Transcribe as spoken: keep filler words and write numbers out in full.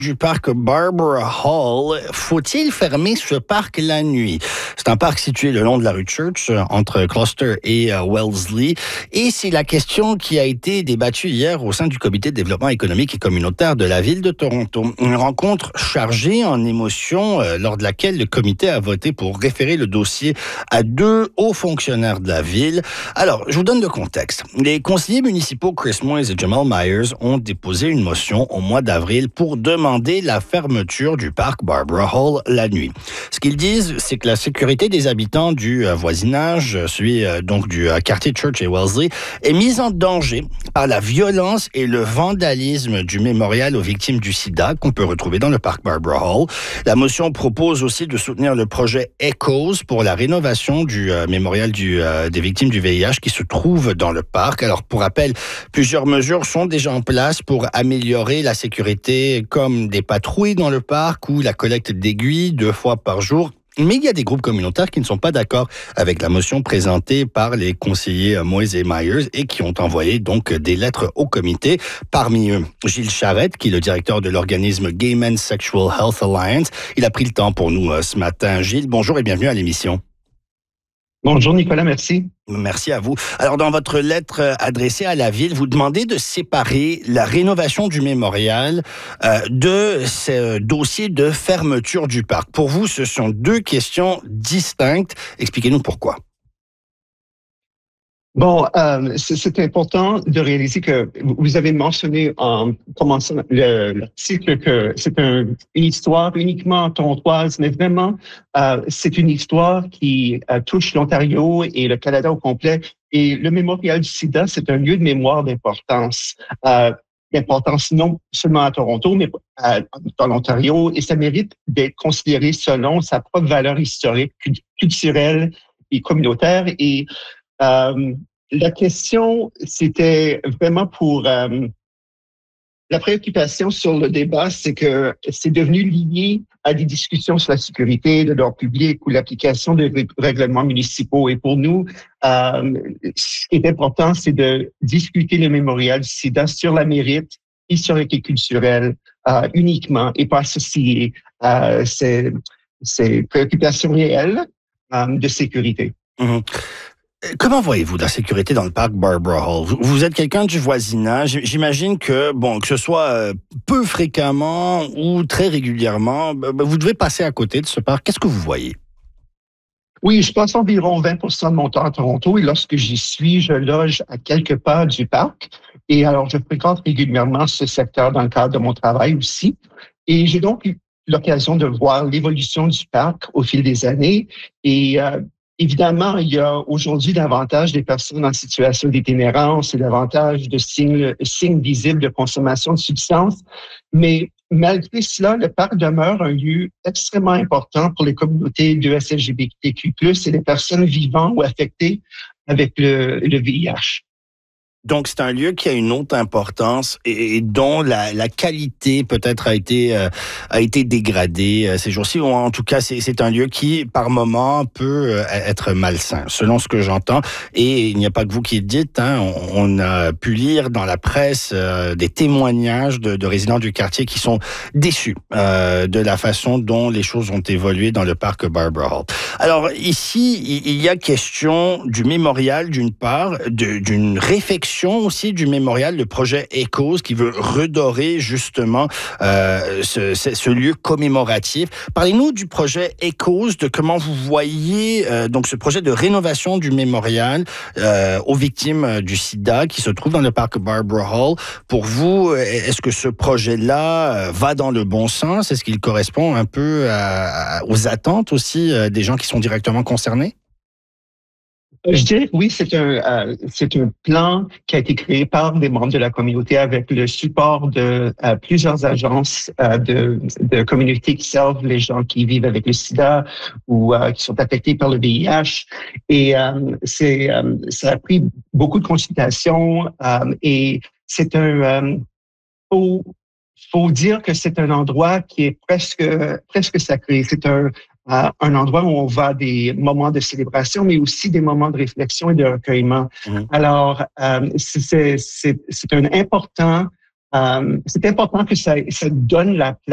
Du parc Barbara Hall, faut-il fermer ce parc la nuit? C'est un parc situé le long de la rue Church, entre Gloucester et euh, Wellesley. Et c'est la question qui a été débattue hier au sein du comité de développement économique et communautaire de la ville de Toronto. Une rencontre chargée en émotions euh, lors de laquelle le comité a voté pour référer le dossier à deux hauts fonctionnaires de la ville. Alors, je vous donne le contexte. Les conseillers municipaux Chris Moyes et Jamal Myers ont déposé une motion au mois d'avril pour demander la fermeture du parc Barbara Hall la nuit. Ce qu'ils disent, c'est que la sécurité des habitants du euh, voisinage, celui euh, donc du euh, quartier Church et Wellesley, est mise en danger par la violence et le vandalisme du mémorial aux victimes du sida qu'on peut retrouver dans le parc Barbara Hall. La motion propose aussi de soutenir le projet Echoes pour la rénovation du euh, mémorial du, euh, des victimes du V I H qui se trouve dans le parc. Alors, pour rappel, plusieurs mesures sont déjà en place pour améliorer la sécurité, comme des patrouilles dans le parc ou la collecte d'aiguilles deux fois par jour. Mais il y a des groupes communautaires qui ne sont pas d'accord avec la motion présentée par les conseillers Moyes et Myers et qui ont envoyé donc des lettres au comité. Parmi eux, Gilles Charette, qui est le directeur de l'organisme Gay Men's Sexual Health Alliance. Il a pris le temps pour nous euh, ce matin. Gilles, bonjour et bienvenue à l'émission. Bonjour Nicolas, merci. Merci à vous. Alors, dans votre lettre adressée à la ville, vous demandez de séparer la rénovation du mémorial euh, de ce dossier de fermeture du parc. Pour vous, ce sont deux questions distinctes. Expliquez-nous pourquoi. Bon, euh, c'est, c'est important de réaliser que vous avez mentionné en commençant le, l'article que c'est un, une histoire uniquement torontoise, mais vraiment, euh, c'est une histoire qui euh, touche l'Ontario et le Canada au complet. Et le mémorial du sida, c'est un lieu de mémoire d'importance. Euh, d'importance non seulement à Toronto, mais à, dans l'Ontario, et ça mérite d'être considéré selon sa propre valeur historique, culturelle et communautaire. Et Euh, la question, c'était vraiment pour euh, la préoccupation sur le débat, c'est que c'est devenu lié à des discussions sur la sécurité de l'ordre public ou l'application des règlements municipaux. Et pour nous, euh, ce qui est important, c'est de discuter le mémorial du sida sur la mérite historique et culturelle euh, uniquement et pas associer euh, ces, ces préoccupations réelles euh, de sécurité. Mmh. Comment voyez-vous la sécurité dans le parc Barbara Hall? Vous, vous êtes quelqu'un du voisinage. J'imagine que, bon, que ce soit peu fréquemment ou très régulièrement, vous devez passer à côté de ce parc. Qu'est-ce que vous voyez? Oui, je passe environ vingt pour cent de mon temps à Toronto et lorsque j'y suis, je loge à quelques pas du parc. Et alors, je fréquente régulièrement ce secteur dans le cadre de mon travail aussi. Et j'ai donc eu l'occasion de voir l'évolution du parc au fil des années. Et euh, évidemment, il y a aujourd'hui davantage des personnes en situation d'itinérance et davantage de signes, signes visibles de consommation de substances. Mais malgré cela, le parc demeure un lieu extrêmement important pour les communautés de S L G B T Q plus, et les personnes vivant ou affectées avec le, le V I H. Donc, c'est un lieu qui a une haute importance et, et dont la, la qualité peut-être a été euh, a été dégradée euh, ces jours-ci. Ou en tout cas, c'est, c'est un lieu qui, par moment, peut euh, être malsain, selon ce que j'entends. Et il n'y a pas que vous qui le dites. Hein, on, on a pu lire dans la presse euh, des témoignages de, de résidents du quartier qui sont déçus euh, de la façon dont les choses ont évolué dans le parc Barbara Hall. Alors, ici, il y a question du mémorial, d'une part, de, d'une réflexion aussi du mémorial, le projet Echoes, qui veut redorer justement euh, ce, ce, ce lieu commémoratif. Parlez-nous du projet Echoes, de comment vous voyez euh, donc ce projet de rénovation du mémorial euh, aux victimes du sida qui se trouve dans le parc Barbara Hall. Pour vous, est-ce que ce projet-là va dans le bon sens? Est-ce qu'il correspond un peu à, à, aux attentes aussi euh, des gens qui sont directement concernés? Je dirais que oui, c'est un, euh, c'est un plan qui a été créé par des membres de la communauté avec le support de euh, plusieurs agences euh, de, de communautés qui servent les gens qui vivent avec le sida ou euh, qui sont affectés par le V I H. Et euh, c'est, euh, ça a pris beaucoup de consultations euh, et c'est un... Euh, faut, faut dire que c'est un endroit qui est presque, presque sacré. C'est un... Euh, un endroit où on va à des moments de célébration, mais aussi des moments de réflexion et de recueillement. Mmh. Alors, euh, c'est, c'est, c'est un important, euh, c'est important que ça, ça donne la place